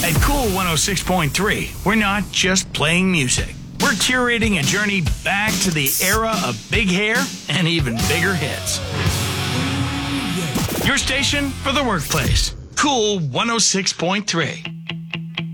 At Cool 106.3, we're not just playing music. We're curating a journey back to the era of big hair and even bigger hits. Your station for the workplace. Cool 106.3.